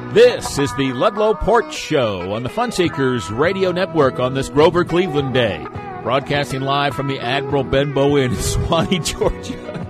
This is the Ludlow Porch Show on the Funseekers Radio Network on this Grover Cleveland Day. Broadcasting live from the Admiral Benbow Inn in Swanee, Georgia.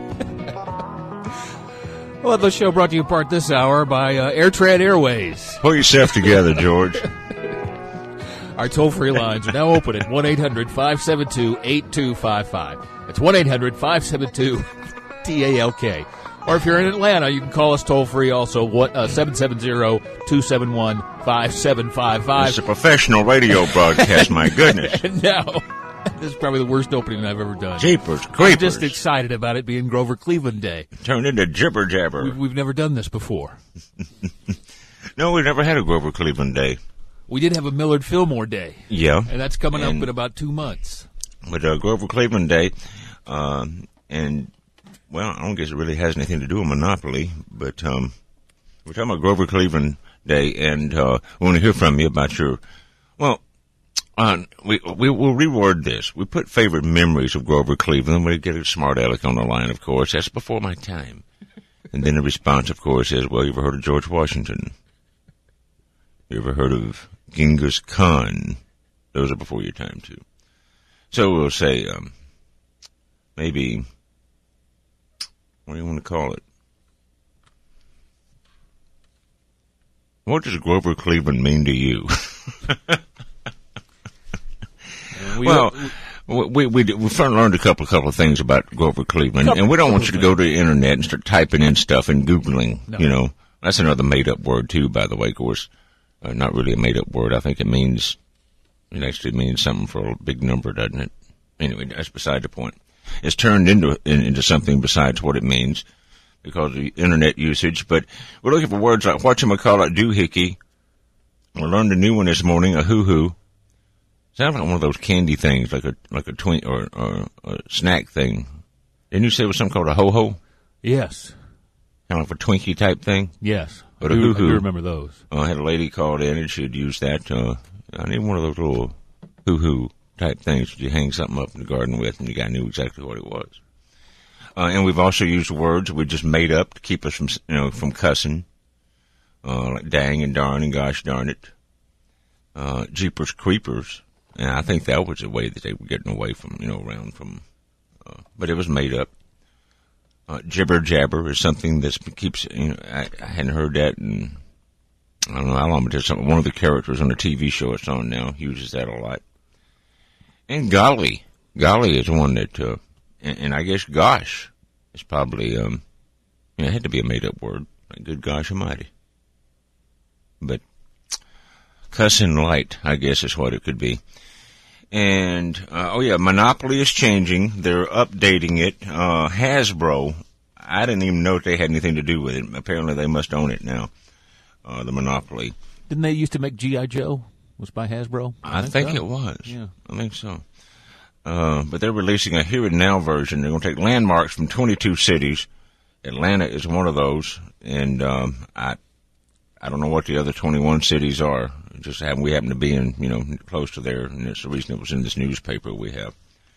Ludlow Show brought to you in part this hour by AirTran Airways. Pull yourself together, George. Our toll-free lines are now open at 1-800-572-8255. That's 1-800-572-TALK. Or if you're in Atlanta, you can call us toll-free also, 770-271-5755. It's a professional radio broadcast, my goodness. No, this is probably the worst opening I've ever done. Jeepers creepers. I'm just excited about it being Grover Cleveland Day. Turned into jibber jabber. We've never done this before. No, we've never had a Grover Cleveland Day. We did have a Millard Fillmore Day. Yeah. And that's coming up in about 2 months. But Grover Cleveland Day, and... well, I don't guess it really has anything to do with Monopoly, but we're talking about Grover Cleveland Day, and we want to hear from you about your, well, we'll reword this. We put favorite memories of Grover Cleveland. We get a smart aleck on the line, of course. That's before my time. And then the response, of course, is, well, you ever heard of George Washington? You ever heard of Genghis Khan? Those are before your time, too. So we'll say, maybe... what do you want to call it? What does Grover Cleveland mean to you? We learned a couple of things about Grover Cleveland, and we don't want you to go to the internet and start typing in stuff and Googling. No. You know, that's another made-up word too, by the way. Of course, not really a made-up word. I think it actually means something for a big number, doesn't it? Anyway, that's beside the point. It's turned into something besides what it means because of the internet usage. But we're looking for words like whatchamacallit, doohickey. We learned a new one this morning, a hoo-hoo. Sounds like one of those candy things, like a twink or a snack thing. Didn't you say it was something called a ho-ho? Yes. Kind of like a Twinkie type thing? Yes. But a hoo-hoo. I do remember those. I had a lady called in and she'd use that. I need one of those little hoo-hoo type things you hang something up in the garden with, and the guy knew exactly what it was. And we've also used words we just made up to keep us from cussing, like dang and darn and gosh darn it, jeepers creepers. And I think that was the way that they were getting away from, around from. But it was made up. Jibber jabber is something that keeps. I hadn't heard that in I don't know how long, but one of the characters on the TV show it's on now uses that a lot. And golly is one that, and I guess gosh is probably, it had to be a made-up word, like good gosh almighty. But cussing light, I guess is what it could be. And, Monopoly is changing. They're updating it. Hasbro, I didn't even know if they had anything to do with it. Apparently they must own it now, the Monopoly. Didn't they used to make G.I. Joe? Was by Hasbro? I think it was. Yeah. I think so. But they're releasing a Here and Now version. They're going to take landmarks from 22 cities. Atlanta is one of those. And I don't know what the other 21 cities are. We happen to be in, close to there. And that's the reason it was in this newspaper we have.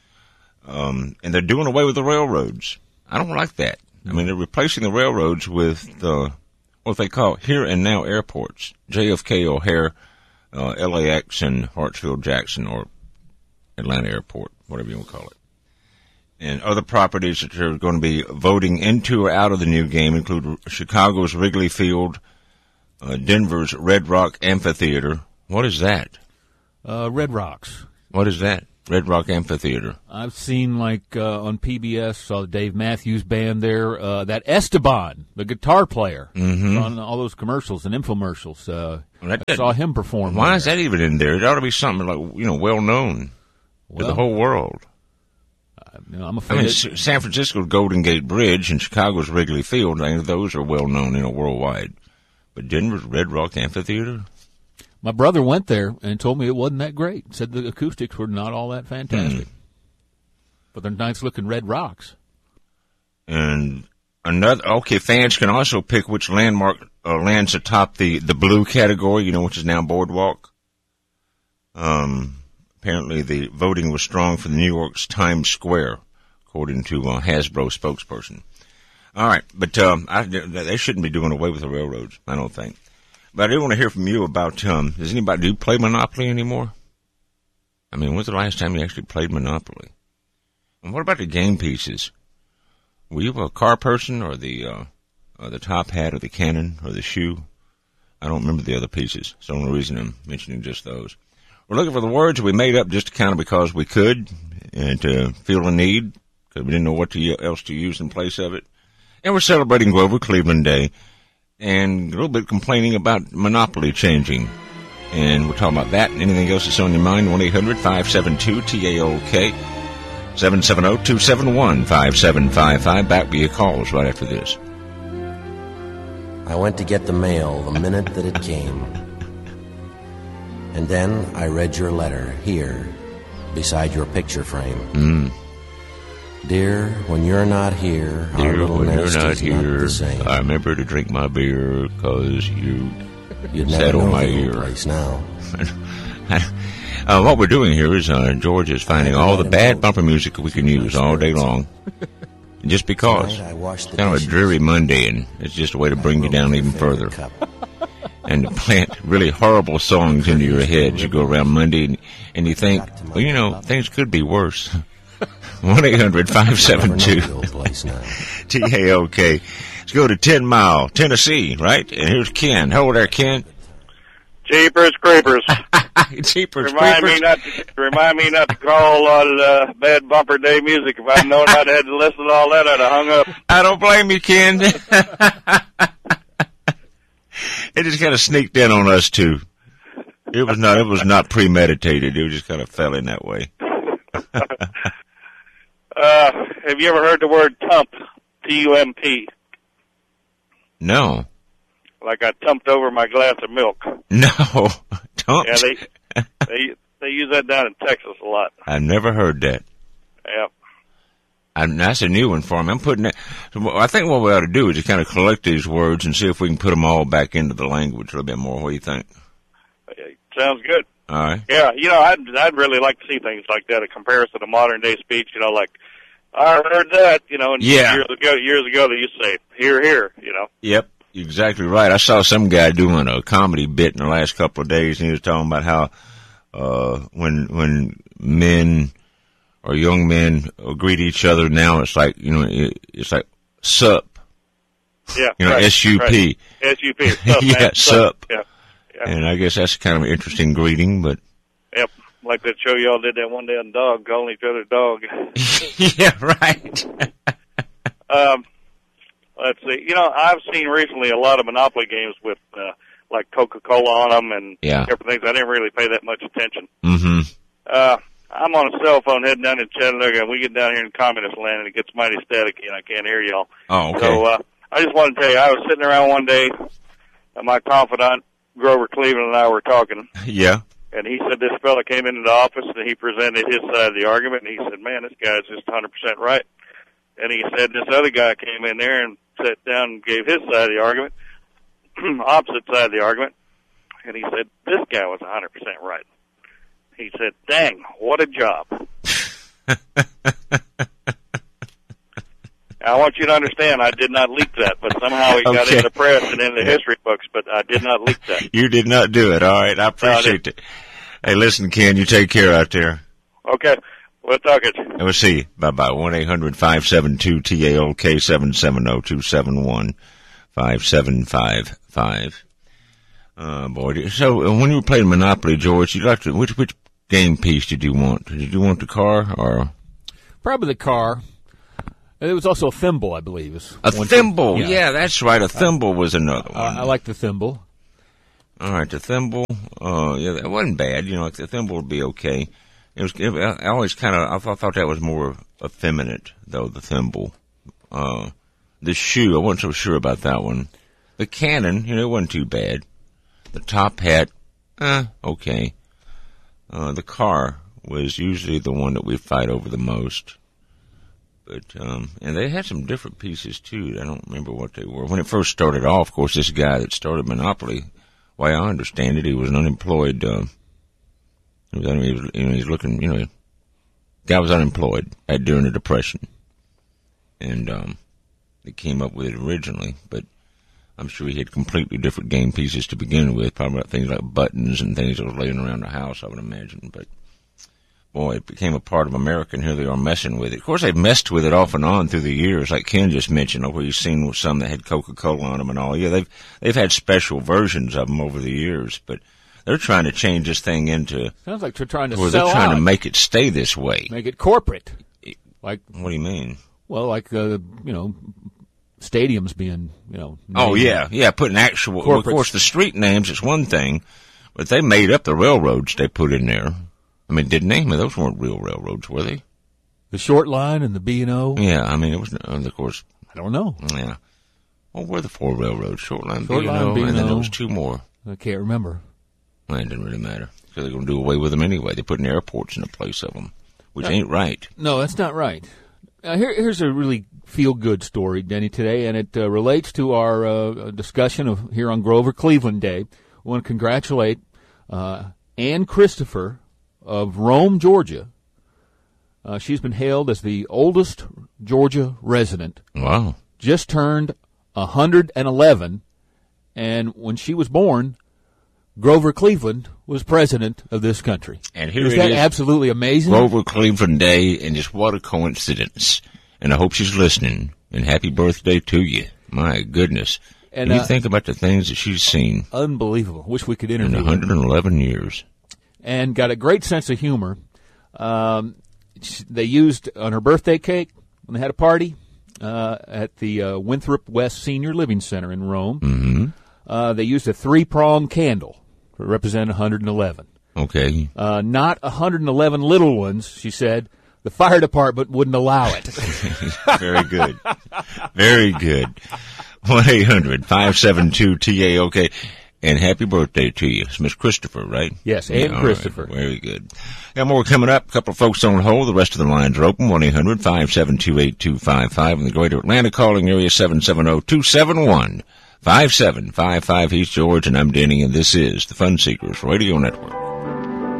And they're doing away with the railroads. I don't like that. I mean, they're replacing the railroads with what they call Here and Now airports. JFK, O'Hare, LAX, and Hartsfield-Jackson, or Atlanta Airport, whatever you want to call it. And other properties that are going to be voting into or out of the new game include Chicago's Wrigley Field, Denver's Red Rock Amphitheater. What is that? Red Rocks. What is that? Red Rock Amphitheater. I've seen, on PBS, saw the Dave Matthews Band there, that Esteban, the guitar player, on all those commercials and infomercials. I saw him perform. Why is that even in there? It ought to be something well known to the whole world. I'm afraid. San Francisco's Golden Gate Bridge and Chicago's Wrigley Field, those are well known, worldwide. But Denver's Red Rock Amphitheater? My brother went there and told me it wasn't that great. Said the acoustics were not all that fantastic. But they're nice-looking red rocks. And fans can also pick which landmark lands atop the blue category, which is now Boardwalk. Apparently the voting was strong for the New York's Times Square, according to a Hasbro spokesperson. All right, but they shouldn't be doing away with the railroads, I don't think. But I do want to hear from you about, does anybody do play Monopoly anymore? I mean, when's the last time you actually played Monopoly? And what about the game pieces? Were you a car person or the top hat or the cannon or the shoe? I don't remember the other pieces. It's the only reason I'm mentioning just those. We're looking for the words we made up just kind of because we could and to feel the need because we didn't know what else to use in place of it. And we're celebrating Grover Cleveland Day and a little bit complaining about Monopoly changing. And we'll talk about that and anything else that's on your mind. 1-800-572-TAOK, 770-271-5755. Back with your calls right after this. I went to get the mail the minute that it came. And then I read your letter here, beside your picture frame. Dear, when you're not here, our little nest is not the same. I remember to drink my beer because you'd never know my the ear. Place now. What we're doing here is George is finding all the bad bumper music we can use all day long. Just because. It's kind of a dreary Monday, and it's just a way to bring you down even further. And to plant really horrible songs into your head. You go around Monday, and you think, well, you know, things could be worse. 1-800-572-TAOK. Let's go to 10 Mile, Tennessee, right? And here's Ken. Hello there, Ken. Jeepers creepers. Jeepers Remind creepers. me not to call on bad bumper day music. If I'd known I'd had to listen to all that, I'd have hung up. I don't blame you, Ken. It just kind of sneaked in on us too. It was not premeditated. It just kind of fell in that way. Have you ever heard the word tump? T-U-M-P. No. Like I tumped over my glass of milk. No. Don't. Yeah, they use that down in Texas a lot. I've never heard that. Yeah. That's a new one for me. I'm putting that. I think what we ought to do is just kind of collect these words and see if we can put them all back into the language a little bit more. What do you think? Sounds good. All right. Yeah, you know, I'd really like to see things like that, a comparison to modern day speech. You know, like I heard that. You know, and years ago they used to say "hear, hear." You know. Yep. You're exactly right. I saw some guy doing a comedy bit in the last couple of days, and he was talking about how when men or young men greet each other now, it's like, you know, it's like sup. Yeah. You know, right, S-U-P. Right. S-U-P. Sup, yeah, man. sup. Yeah. Yeah. And I guess that's kind of an interesting greeting, but. Yep. Like that show y'all did that one day on dog, calling each other dog. Yeah, right. Let's see. You know, I've seen recently a lot of Monopoly games with, like Coca-Cola on them and different things. I didn't really pay that much attention. Mm-hmm. I'm on a cell phone heading down to Chattanooga, and we get down here in communist land, and it gets mighty staticky, and I can't hear y'all. Oh, okay. So, I just want to tell you, I was sitting around one day, and my confidant, Grover Cleveland, and I were talking. Yeah. And he said this fella came into the office, and he presented his side of the argument, and he said, man, this guy's just 100% right. And he said this other guy came in there and sat down and gave his side of the argument, opposite side of the argument, and he said this guy was 100% right. He said, dang, what a job. I want you to understand, I did not leak that, but somehow it got in the press and in the history books, but I did not leak that. You did not do it. All right, I appreciate it. Hey, listen, Ken, you take care out there. Okay, we'll talk it. And we'll see you. Bye-bye. 1-800-572-TAOK, 770-271-5755. Boy. So, when you were playing Monopoly, George, you liked which game piece did you want? Did you want the car or? Probably the car. There was also a thimble, I believe. A thimble, yeah, that's right. A thimble was another one. I like the thimble. All right, the thimble. Yeah, that wasn't bad. You know, the thimble would be okay. I always kind of, I thought that was more effeminate, though, the thimble. The shoe, I wasn't so sure about that one. The cannon, you know, it wasn't too bad. The top hat, okay. The car was usually the one that we fight over the most. But, and they had some different pieces, too. I don't remember what they were. When it first started off, of course, this guy that started Monopoly, way I understand it, he was an unemployed, he's looking, you know, guy was unemployed during the Depression. And, they came up with it originally. But, I'm sure he had completely different game pieces to begin with, probably about things like buttons and things that was laying around the house, I would imagine. But, boy, it became a part of America, and here they are messing with it. Of course, they've messed with it off and on through the years, like Ken just mentioned, where you've seen some that had Coca-Cola on them and all. Yeah, they've had special versions of them over the years, but they're trying to change this thing into... Sounds like they're trying to sell they're trying out. To make it stay this way. Make it corporate. Like, what do you mean? Well, like, stadiums being, Oh, yeah, putting actual... Well, of course, the street names is one thing, but they made up the railroads they put in there. I mean, didn't they? I mean, those weren't real railroads, were they? The Short Line and the B&O? Yeah, I mean, it was, of course... I don't know. Yeah. What were the 4 railroads? Short Line, B&O, and then there was 2 more. I can't remember. Well, it didn't really matter, because they're going to do away with them anyway. They're putting airports in the place of them, which ain't right. No, that's not right. Here's a really feel-good story, Denny, today, and it relates to our discussion of here on Grover Cleveland Day. We want to congratulate Ann Christopher of Rome, Georgia. She's been hailed as the oldest Georgia resident. Wow. Just turned 111, and when she was born, Grover Cleveland was president of this country. And here is that absolutely amazing? Grover Cleveland Day, and just what a coincidence. And I hope she's listening. And happy birthday to you. My goodness. And you think about the things that she's seen. Unbelievable. Wish we could interview in 111 years. And got a great sense of humor. They used on her birthday cake when they had a party at the Winthrop West Senior Living Center in Rome. Mm-hmm. They used a 3-pronged candle to represent 111. Okay. Not 111 little ones, she said. The fire department wouldn't allow it. Very good. Very good. 1-800-572-TAOK. And happy birthday to you. It's Miss Christopher, right? Yes, Ann Christopher. Right. Very good. Got more coming up. A couple of folks on hold. The rest of the lines are open. 1-800-572-8255. In the greater Atlanta calling area, 770-271-5755. East George, and I'm Denny, and this is the Fun Seekers Radio Network.